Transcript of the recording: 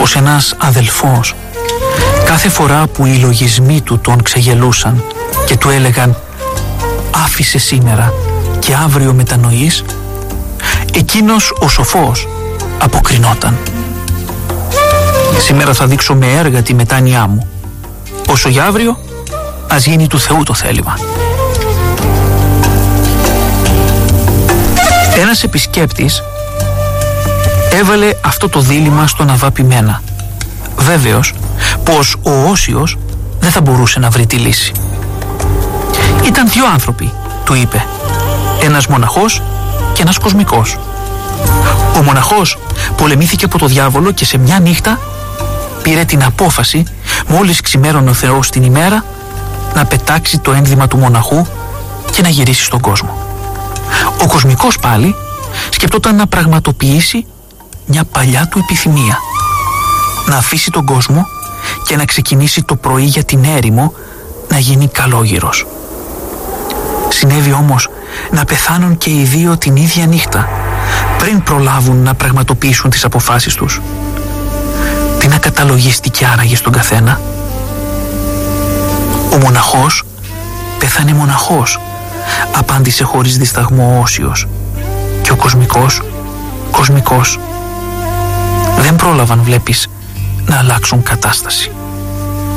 πως ένας αδελφός, κάθε φορά που οι λογισμοί του τον ξεγελούσαν και του έλεγαν «άφησε σήμερα και αύριο μετανοείς», εκείνος ο σοφός αποκρινόταν «σήμερα θα δείξω με έργα τη μετάνοιά μου, όσο για αύριο ας γίνει του Θεού το θέλημα». Ένας επισκέπτης έβαλε αυτό το δίλημμα στον Αβάπημένα, βέβαιος πως ο Όσιος δεν θα μπορούσε να βρει τη λύση. «Ήταν δύο άνθρωποι», του είπε, «ένας μοναχός και ένας κοσμικός. Ο μοναχός πολεμήθηκε από το διάβολο και σε μια νύχτα πήρε την απόφαση, μόλις ξημέρωνε ο Θεός την ημέρα, να πετάξει το ένδυμα του μοναχού και να γυρίσει στον κόσμο. Ο κοσμικός πάλι σκεπτόταν να πραγματοποιήσει μια παλιά του επιθυμία, να αφήσει τον κόσμο και να ξεκινήσει το πρωί για την έρημο να γίνει καλόγυρος. Συνέβη όμως να πεθάνουν και οι δύο την ίδια νύχτα, πριν προλάβουν να πραγματοποιήσουν τις αποφάσεις τους. Τι να καταλογίστηκε άραγε στον καθένα? Ο μοναχός πέθανε μοναχός, απάντησε χωρίς δισταγμό ο Όσιος, και ο κοσμικός. Δεν πρόλαβαν, βλέπεις, να αλλάξουν κατάσταση.